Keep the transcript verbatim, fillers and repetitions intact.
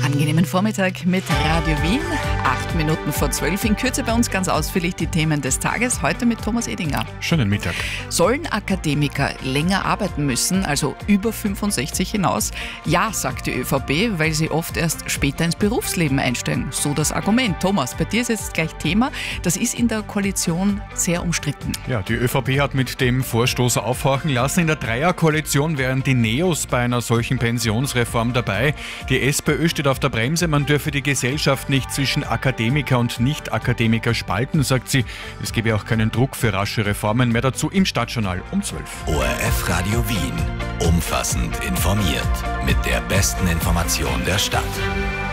Angenehmen Vormittag mit Radio Wien. Acht Minuten vor zwölf. In Kürze bei uns ganz ausführlich die Themen des Tages. Heute mit Thomas Edinger. Schönen Mittag. Sollen Akademiker länger arbeiten müssen, also über fünfundsechzig hinaus? Ja, sagt die ÖVP, weil sie oft erst später ins Berufsleben einsteigen. So das Argument. Thomas, bei dir ist jetzt gleich Thema. Das ist in der Koalition sehr umstritten. Ja, die ÖVP hat mit dem Vorstoß aufhorchen lassen. In der Dreierkoalition wären die Neos bei einer solchen Pensionsreform dabei. Die SPÖ steht auf der Bremse. Man dürfe die Gesellschaft nicht zwischen Akademiker und Nicht-Akademiker spalten, sagt sie. Es gebe auch keinen Druck für rasche Reformen. Mehr dazu im Stadtjournal um zwölf. O R F Radio Wien. Umfassend informiert. Mit der besten Information der Stadt.